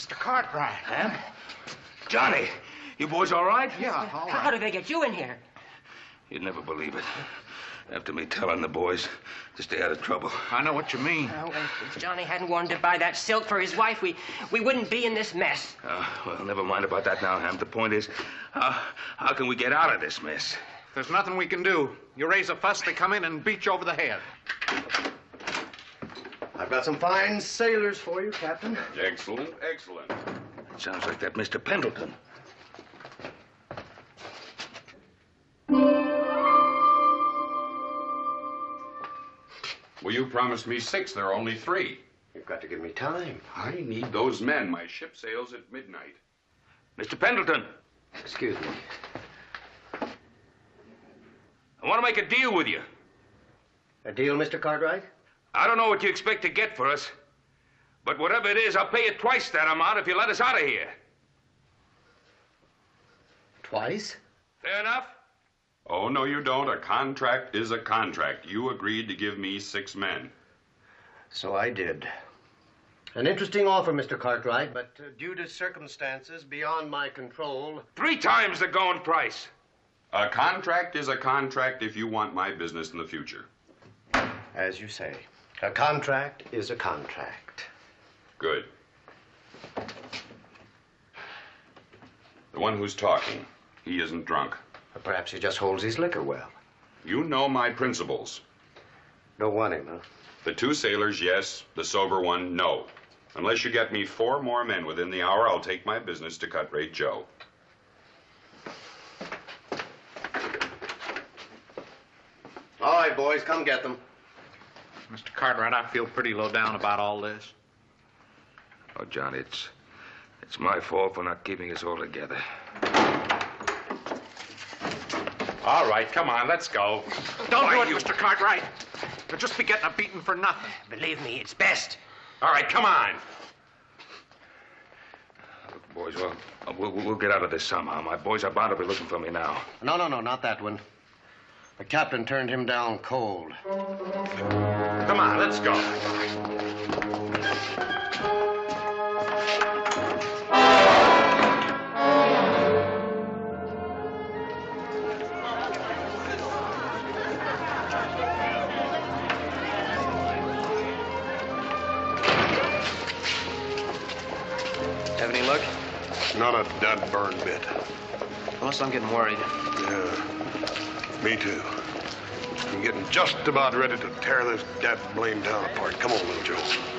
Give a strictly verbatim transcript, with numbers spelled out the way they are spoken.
Mister Cartwright. Ham? Johnny, you boys all right? Yeah, all right. How did they get you in here? You'd never believe it. After me telling the boys to stay out of trouble. I know what you mean. Well, if Johnny hadn't wanted to buy that silk for his wife, we, we wouldn't be in this mess. Uh, well, never mind about that now, Ham. The point is, uh, how can we get out of this mess? There's nothing we can do. You raise a fuss, they come in and beat you over the head. I've got some fine sailors for you, Captain. Excellent, excellent. It sounds like that Mister Pendleton. Well, you promised me six. There are only three. You've got to give me time. I need those men. My ship sails at midnight. Mister Pendleton, Excuse me. I want to make a deal with you. A deal, Mister Cartwright? I don't know what you expect to get for us, but whatever it is, I'll pay you twice that amount if you let us out of here. Twice? Fair enough? Oh, no, you don't. A contract is a contract. You agreed to give me six men. So I did. An interesting offer, Mister Cartwright, but uh, due to circumstances beyond my control... Three times the going price. A contract is a contract if you want my business in the future. As you say, a contract is a contract. Good. The one who's talking, he isn't drunk. Or perhaps he just holds his liquor well. You know my principles. Don't want him, huh? The two sailors, yes. The sober one, no. Unless you get me four more men within the hour, I'll take my business to Cut Rate Joe. All right, boys, come get them. Mister Cartwright, I feel pretty low down about all this. Oh, John, it's it's my fault for not keeping us all together. All right, come on, let's go. Don't Why, do it, you- Mister Cartwright. You'll just be getting a beating for nothing. Believe me, it's best. All right, come on. Look, boys, well, we'll, we'll get out of this somehow. My boys are bound to be looking for me now. No, no, no, not that one. The captain turned him down cold. Come on, let's go. Have any luck? Not a dud burn bit. Unless I'm getting worried. Yeah, me too. I'm getting just about ready to tear this dad blame town apart. Come on, little Joe.